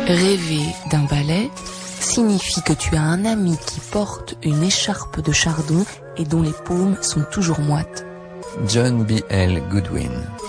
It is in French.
Rêver d'un balai signifie que tu as un ami qui porte une écharpe de chardon et dont les paumes sont toujours moites. John B. L. Goodwin.